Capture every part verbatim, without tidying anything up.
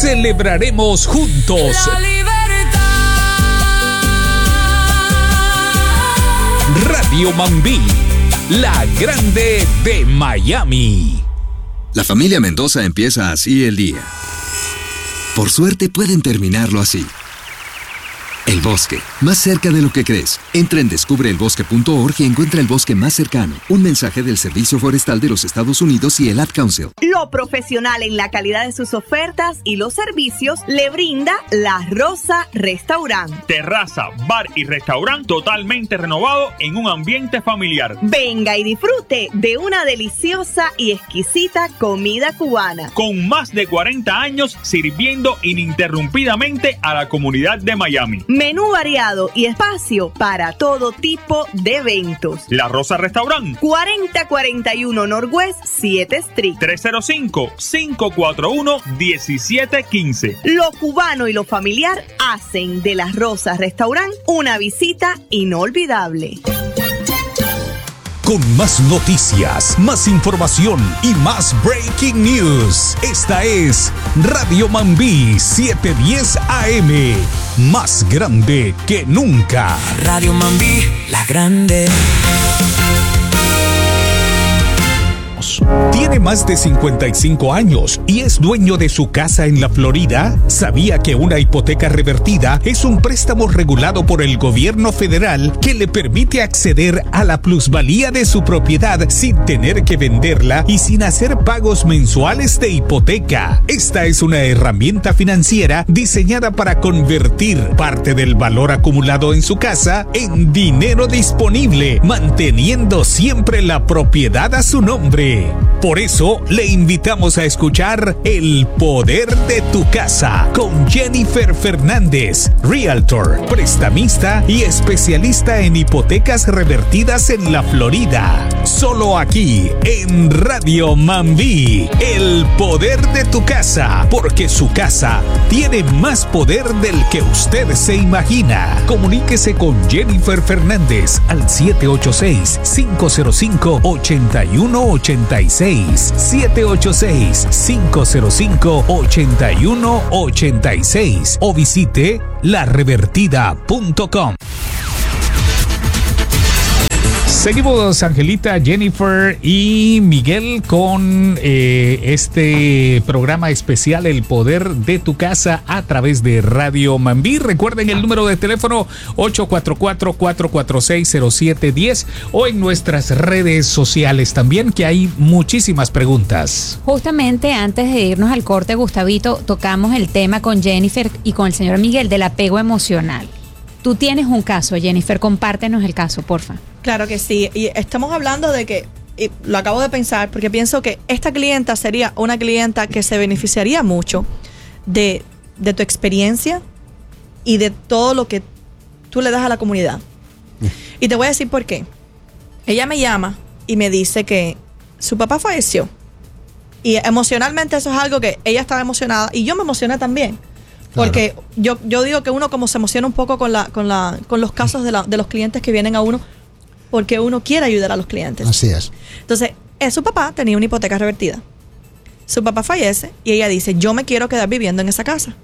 celebraremos juntos. La libertad. Radio Mambí, la grande de Miami. La familia Mendoza empieza así el día. Por suerte pueden terminarlo así. El bosque, más cerca de lo que crees. Entra en descubre el bosque punto org y encuentra el bosque más cercano. Un mensaje del Servicio Forestal de los Estados Unidos y el Ad Council. Lo profesional en la calidad de sus ofertas y los servicios le brinda La Rosa Restaurant. Terraza, bar y restaurante totalmente renovado en un ambiente familiar. Venga y disfrute de una deliciosa y exquisita comida cubana. Con más de cuarenta años sirviendo ininterrumpidamente a la comunidad de Miami. Menú variado y espacio para todo tipo de eventos. La Rosa Restaurant. cuarenta cuarenta y uno Northwest siete Street. tres cero cinco, cinco cuatro uno, uno siete uno cinco. Lo cubano y lo familiar hacen de La Rosa Restaurant una visita inolvidable. Con más noticias, más información y más breaking news. Esta es Radio Mambí setecientos diez A M. Más grande que nunca. Radio Mambí, la grande. ¿Tiene más de cincuenta y cinco años y es dueño de su casa en la Florida? ¿Sabía que una hipoteca revertida es un préstamo regulado por el gobierno federal que le permite acceder a la plusvalía de su propiedad sin tener que venderla y sin hacer pagos mensuales de hipoteca? Esta es una herramienta financiera diseñada para convertir parte del valor acumulado en su casa en dinero disponible, manteniendo siempre la propiedad a su nombre. Por eso le invitamos a escuchar El Poder de tu Casa con Jennifer Fernández, Realtor, prestamista y especialista en hipotecas revertidas en la Florida. Solo aquí en Radio Mambí, El Poder de tu Casa, porque su casa tiene más poder del que usted se imagina. Comuníquese con Jennifer Fernández al siete ocho seis, cinco cero cinco, ocho uno ocho seis, siete ocho seis, cinco cero cinco, ocho uno ocho seis o visite la revertida punto com. Seguimos, Angelita, Jennifer y Miguel, con eh, este programa especial El Poder de tu Casa a través de Radio Mambí. Recuerden el número de teléfono ocho cuatro cuatro, cuatro cuatro seis, cero siete uno cero o en nuestras redes sociales también, que hay muchísimas preguntas. Justamente antes de irnos al corte, Gustavito, tocamos el tema con Jennifer y con el señor Miguel del apego emocional. Tú tienes un caso, Jennifer, compártenos el caso, porfa. Claro que sí, y estamos hablando de que, y lo acabo de pensar, porque pienso que esta clienta sería una clienta que se beneficiaría mucho de, de tu experiencia y de todo lo que tú le das a la comunidad. Y te voy a decir por qué. Ella me llama y me dice que su papá falleció. Y emocionalmente eso es algo que ella estaba emocionada y yo me emocioné también. Porque claro. yo, yo digo que uno como se emociona un poco con la, con la, con los casos de, la, de los clientes que vienen a uno, porque uno quiere ayudar a los clientes. Así es. Entonces, eh, su papá tenía una hipoteca revertida. Su papá fallece y ella dice, yo me quiero quedar viviendo en esa casa.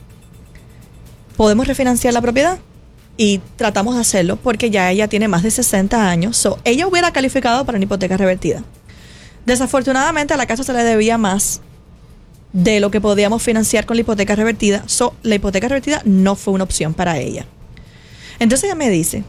¿Podemos refinanciar la propiedad? Y tratamos de hacerlo porque ya ella tiene más de sesenta años. So, ella hubiera calificado para una hipoteca revertida. Desafortunadamente, a la casa se le debía más de lo que podíamos financiar con la hipoteca revertida. So, la hipoteca revertida no fue una opción para ella. Entonces ella me dice,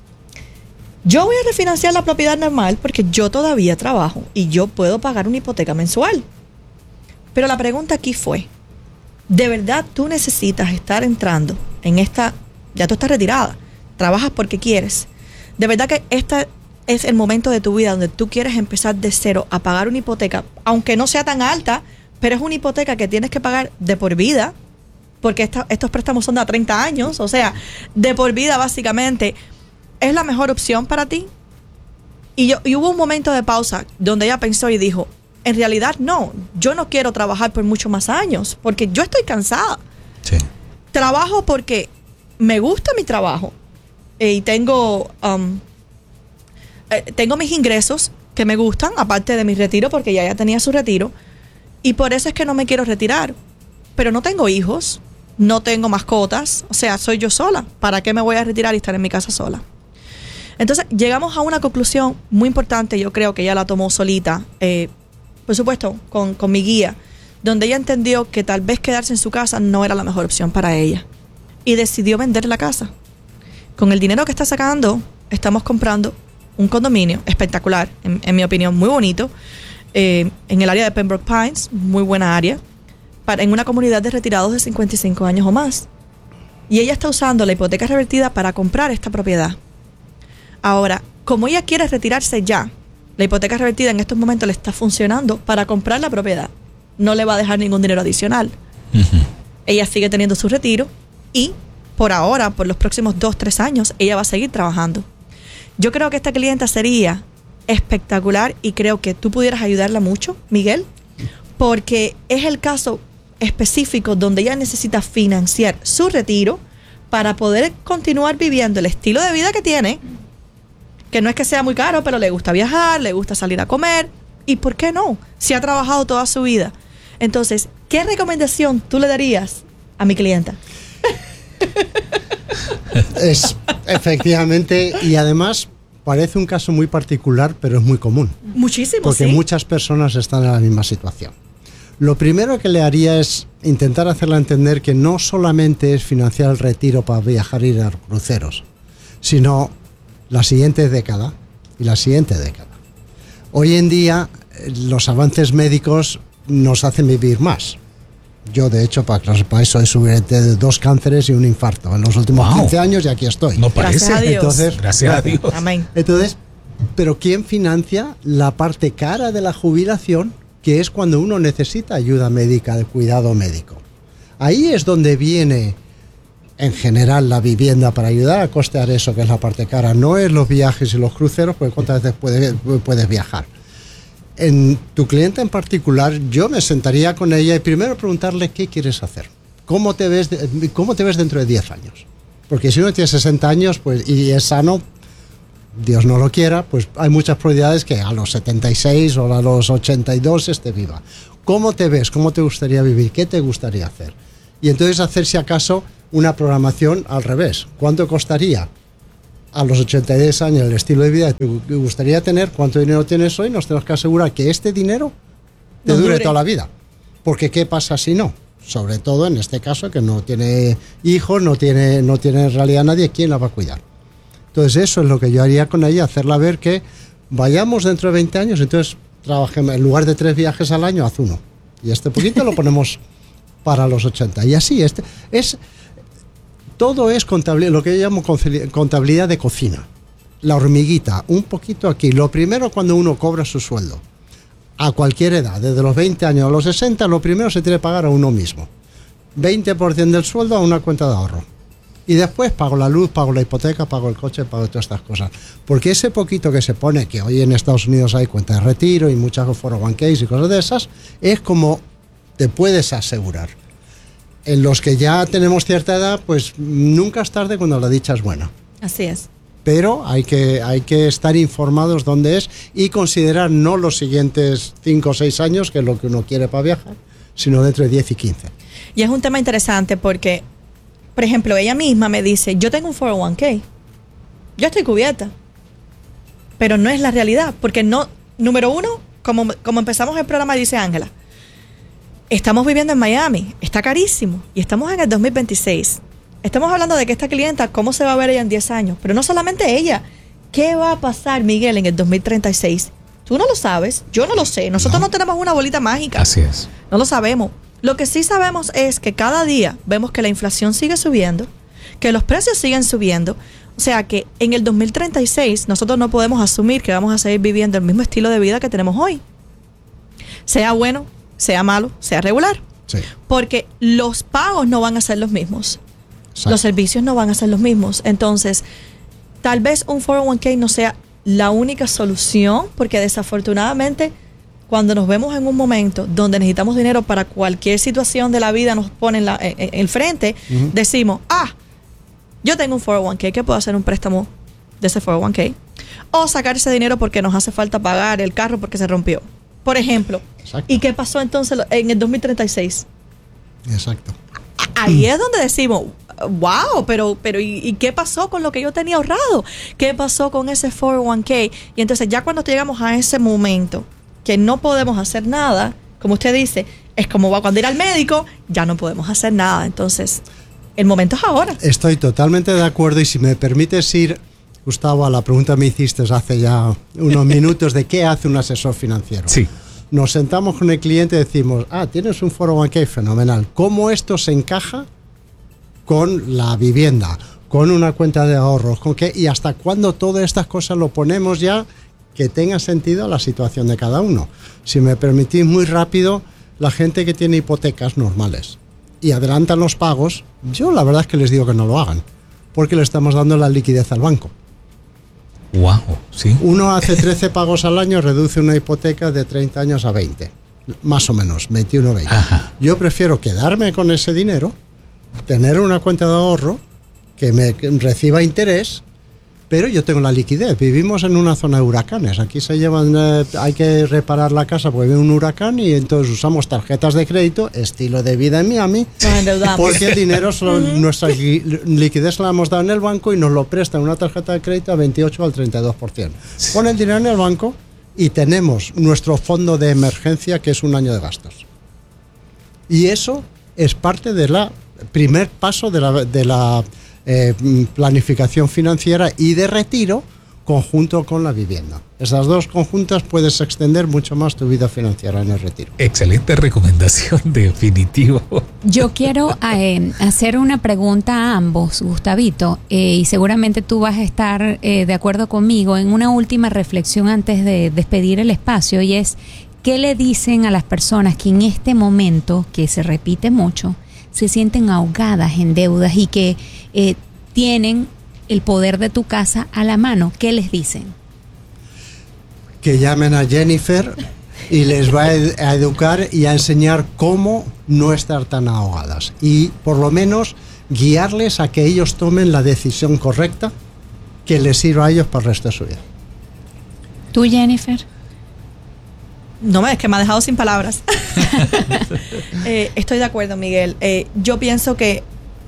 yo voy a refinanciar la propiedad normal porque yo todavía trabajo y yo puedo pagar una hipoteca mensual. Pero la pregunta aquí fue, ¿de verdad tú necesitas estar entrando en esta, ya tú estás retirada, trabajas porque quieres? ¿De verdad que este es el momento de tu vida donde tú quieres empezar de cero a pagar una hipoteca, aunque no sea tan alta, pero es una hipoteca que tienes que pagar de por vida, porque esta, estos préstamos son de a treinta años, o sea, de por vida básicamente? ¿Es la mejor opción para ti? Y, yo, y hubo un momento de pausa donde ella pensó y dijo, en realidad no, yo no quiero trabajar por muchos más años, porque yo estoy cansada. Sí. Trabajo porque me gusta mi trabajo eh, y tengo, um, eh, tengo mis ingresos que me gustan, aparte de mi retiro, porque ya ya tenía su retiro, y por eso es que no me quiero retirar. pero no tengo hijos, no tengo mascotas, o sea, soy yo sola. ¿Para qué me voy a retirar y estar en mi casa sola? Entonces, llegamos a una conclusión muy importante, yo creo que ella la tomó solita, eh, por supuesto, con, con mi guía, donde ella entendió que tal vez quedarse en su casa no era la mejor opción para ella. Y decidió vender la casa. Con el dinero que está sacando, estamos comprando un condominio espectacular, en, en mi opinión, muy bonito, eh, en el área de Pembroke Pines, muy buena área, para, en una comunidad de retirados de cincuenta y cinco años o más. Y ella está usando la hipoteca revertida para comprar esta propiedad. Ahora, como ella quiere retirarse ya, la hipoteca revertida en estos momentos le está funcionando para comprar la propiedad. No le va a dejar ningún dinero adicional. Uh-huh. Ella sigue teniendo su retiro y por ahora, por los próximos dos, tres años, ella va a seguir trabajando. Yo creo que esta clienta sería espectacular y creo que tú pudieras ayudarla mucho, Miguel, porque es el caso específico donde ella necesita financiar su retiro para poder continuar viviendo el estilo de vida que tiene, que no es que sea muy caro, pero le gusta viajar, le gusta salir a comer, y ¿por qué no? Si ha trabajado toda su vida. Entonces, ¿qué recomendación tú le darías a mi clienta? Es efectivamente, y además parece un caso muy particular, pero es muy común. Muchísimo, porque sí. muchas personas están en la misma situación. Lo primero que le haría es intentar hacerla entender que no solamente es financiar el retiro para viajar y ir a cruceros, sino la siguiente década y la siguiente década. Hoy en día los avances médicos nos hacen vivir más. Yo, de hecho, para que lo sepáis, soy superviviente de dos cánceres y un infarto en los últimos wow. quince años y aquí estoy. No parece. Gracias a Dios. Entonces, Gracias a Dios. Amén. Entonces, pero ¿quién financia la parte cara de la jubilación, que es cuando uno necesita ayuda médica, de cuidado médico? Ahí es donde viene, en general, la vivienda para ayudar a costear eso, que es la parte cara. No es los viajes y los cruceros, porque cuántas veces puedes, puedes viajar. En tu cliente en particular, yo me sentaría con ella y primero preguntarle qué quieres hacer. ¿Cómo te ves, de, cómo te ves dentro de diez años? Porque si uno tiene sesenta años pues, y es sano, Dios no lo quiera, pues hay muchas probabilidades que a los setenta y seis o a los ochenta y dos esté viva. ¿Cómo te ves? ¿Cómo te gustaría vivir? ¿Qué te gustaría hacer? Y entonces hacer, si acaso, una programación al revés. ¿Cuánto costaría a los ochenta y seis años el estilo de vida que te gustaría tener? ¿Cuánto dinero tienes hoy? Nos tenemos que asegurar que este dinero te dure, dure toda la vida. Porque ¿qué pasa si no? Sobre todo en este caso, que no tiene hijos, no tiene, no tiene en realidad nadie, ¿quién la va a cuidar? Entonces eso es lo que yo haría con ella, hacerla ver que vayamos dentro de veinte años, entonces trabajemos, en lugar de tres viajes al año, haz uno. Y este poquito lo ponemos para los ochenta. Y así, este es... Todo es contabilidad, lo que yo llamo contabilidad de cocina. La hormiguita, un poquito aquí. Lo primero, cuando uno cobra su sueldo, a cualquier edad, desde los veinte años a los sesenta, lo primero se tiene que pagar a uno mismo. veinte por ciento del sueldo a una cuenta de ahorro. Y después pago la luz, pago la hipoteca, pago el coche, pago todas estas cosas. Porque ese poquito que se pone, que hoy en Estados Unidos hay cuenta de retiro y muchas cuatro oh one k's y cosas de esas, es como te puedes asegurar. En los que ya tenemos cierta edad, pues nunca es tarde cuando la dicha es buena. Así es. Pero hay que, hay que estar informados dónde es y considerar no los siguientes cinco o seis años, que es lo que uno quiere para viajar, sino dentro de diez y quince. Y es un tema interesante porque, por ejemplo, ella misma me dice, yo tengo un cuatro oh one k, yo estoy cubierta, pero no es la realidad, porque no, número uno, como, como empezamos el programa, dice Ángela, estamos viviendo en Miami, está carísimo, y estamos en el dos mil veintiséis. Estamos hablando de que esta clienta, ¿cómo se va a ver ella en diez años? Pero no solamente ella. ¿Qué va a pasar, Miguel, en el dos mil treinta y seis? Tú no lo sabes, yo no lo sé. Nosotros no, no tenemos una bolita mágica. Así es. No lo sabemos. Lo que sí sabemos es que cada día vemos que la inflación sigue subiendo, que los precios siguen subiendo. O sea que en el dos mil treinta y seis nosotros no podemos asumir que vamos a seguir viviendo el mismo estilo de vida que tenemos hoy. Sea bueno, sea malo, sea regular. Sí. Porque los pagos no van a ser los mismos. Exacto. Los servicios no van a ser los mismos. Entonces, tal vez un cuatro oh one k no sea la única solución, porque desafortunadamente, cuando nos vemos en un momento donde necesitamos dinero para cualquier situación de la vida nos ponen la, en, en el frente, uh-huh. decimos, ah, yo tengo un cuatro oh one k, ¿qué puedo hacer un préstamo de ese cuatro oh one k? O sacar ese dinero porque nos hace falta pagar el carro porque se rompió, por ejemplo. Exacto. ¿Y qué pasó entonces en el dos mil treinta y seis? Exacto. Ahí es donde decimos, wow, pero, pero ¿y, ¿y qué pasó con lo que yo tenía ahorrado? ¿Qué pasó con ese cuatro oh uno k? Y entonces ya cuando llegamos a ese momento que no podemos hacer nada, como usted dice, es como cuando ir al médico, ya no podemos hacer nada. Entonces, el momento es ahora. Estoy totalmente de acuerdo y si me permites ir, Gustavo, a la pregunta que me hiciste hace ya unos minutos de qué hace un asesor financiero. Sí. Nos sentamos con el cliente y decimos, ah, tienes un cuatro oh uno k, fenomenal. ¿Cómo esto se encaja con la vivienda, con una cuenta de ahorros? ¿Con qué? Y hasta cuándo todas estas cosas lo ponemos ya que tenga sentido a la situación de cada uno. Si me permitís muy rápido, la gente que tiene hipotecas normales y adelantan los pagos, yo la verdad es que les digo que no lo hagan, porque le estamos dando la liquidez al banco. Wow, sí. Uno hace trece pagos al año, reduce una hipoteca de treinta años a veinte, más o menos, veintiuno, veinte. Ajá. Yo prefiero quedarme con ese dinero, tener una cuenta de ahorro que me reciba interés, pero yo tengo la liquidez. Vivimos en una zona de huracanes. Aquí se llevan, eh, hay que reparar la casa porque viene un huracán y entonces usamos tarjetas de crédito, estilo de vida en Miami, Nos endeudamos. porque el dinero, solo, nuestra li- liquidez la hemos dado en el banco y nos lo prestan una tarjeta de crédito a veintiocho al treinta y dos por ciento. Pon el dinero en el banco y tenemos nuestro fondo de emergencia, que es un año de gastos. Y eso es parte de la primer paso de la, de la eh, planificación financiera y de retiro conjunto con la vivienda. Esas dos conjuntas puedes extender mucho más tu vida financiera en el retiro. Excelente recomendación, definitivo. Yo quiero eh, hacer una pregunta a ambos, Gustavito, eh, y seguramente tú vas a estar eh, de acuerdo conmigo en una última reflexión antes de despedir el espacio, y es, ¿qué le dicen a las personas que en este momento, que se repite mucho, se sienten ahogadas en deudas y que eh, tienen el poder de tu casa a la mano? ¿Qué les dicen? Que llamen a Jennifer y les va a, ed- a educar y a enseñar cómo no estar tan ahogadas y por lo menos guiarles a que ellos tomen la decisión correcta que les sirva a ellos para el resto de su vida. ¿Tú, Jennifer? No, es que me ha dejado sin palabras. eh, estoy de acuerdo, Miguel. Eh, yo pienso que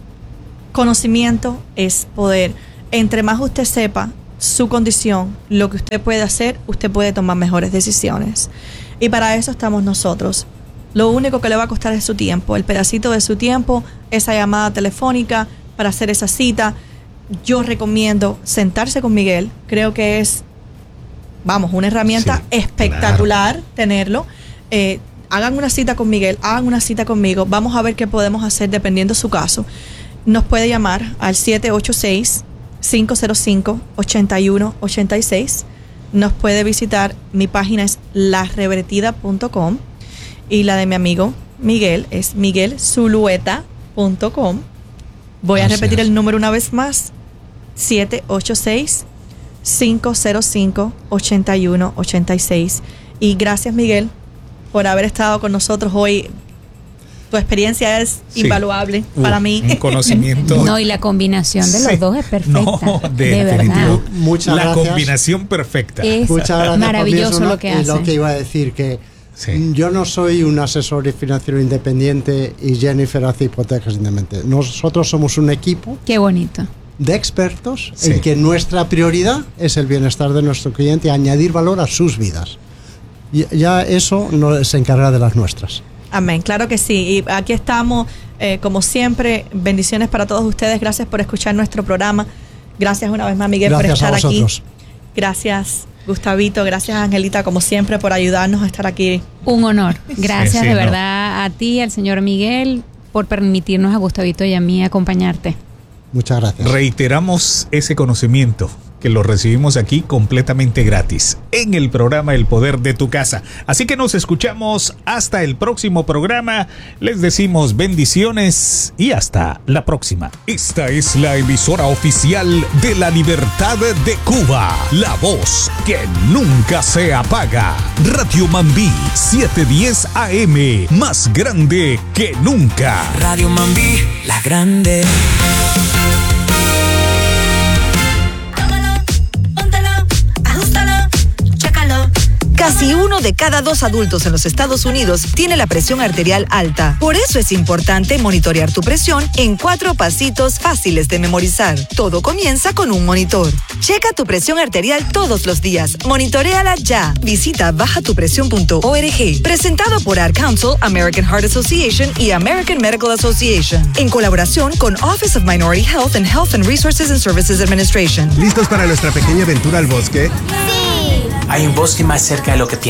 conocimiento es poder. Entre más usted sepa su condición, lo que usted puede hacer, usted puede tomar mejores decisiones. Y para eso estamos nosotros. Lo único que le va a costar es su tiempo, el pedacito de su tiempo, esa llamada telefónica para hacer esa cita. Yo recomiendo sentarse con Miguel. Creo que es, vamos, una herramienta Sí, espectacular, claro, tenerlo. Eh, hagan una cita con Miguel, hagan una cita conmigo. Vamos a ver qué podemos hacer dependiendo de su caso. Nos puede llamar al siete ocho seis, cinco cero cinco, ocho uno ocho seis. Nos puede visitar, mi página es la revertida punto com y la de mi amigo Miguel es miguel zulueta punto com. Voy a Gracias. repetir el número una vez más: siete ocho seis, cinco cero cinco, ocho uno ocho seis. Y gracias, Miguel, por haber estado con nosotros hoy. Tu experiencia es Sí. invaluable Uh, para mí. Un conocimiento. No, y la combinación de los Sí. dos es perfecta. No, de definitivo. verdad. Muchas La gracias. combinación perfecta. Es Muchas gracias. maravilloso por mi lo que y hace. lo que iba a decir, que Sí. yo no soy un asesor financiero independiente y Jennifer hace hipotecas independientes. Nosotros somos un equipo Qué bonito. de expertos Sí. en que nuestra prioridad es el bienestar de nuestro cliente y añadir valor a sus vidas. Y ya eso no se encarga de las nuestras. Amén, claro que sí. Y aquí estamos, eh, como siempre. Bendiciones para todos ustedes. Gracias por escuchar nuestro programa. Gracias una vez más, Miguel, Gracias por a estar aquí. vosotros. Gracias, Gustavito. Gracias, Angelita, como siempre, por ayudarnos a estar aquí. Un honor. Gracias Sí, sí, de no. verdad a ti, al señor Miguel, por permitirnos a Gustavito y a mí acompañarte. Muchas gracias. Reiteramos ese conocimiento que lo recibimos aquí completamente gratis en el programa El Poder de tu Casa. Así que nos escuchamos hasta el próximo programa. Les decimos bendiciones y hasta la próxima. Esta es la emisora oficial de la Libertad de Cuba, la voz que nunca se apaga. Radio Mambí setecientos diez A M, más grande que nunca. Radio Mambí, la grande. Tómalo, póntelo, ajustalo, chécalo. Casi Casi uno de cada dos adultos en los Estados Unidos tiene la presión arterial alta. Por eso es importante monitorear tu presión en cuatro pasitos fáciles de memorizar. Todo comienza con un monitor. Checa tu presión arterial todos los días. Monitoréala ya. Visita baja tu presión punto org. Presentado por Ad Council, American Heart Association y American Medical Association. En colaboración con Office of Minority Health and Health and Resources and Services Administration. ¿Listos para nuestra pequeña aventura al bosque? ¡Sí! Hay un bosque más cerca de lo que piensas.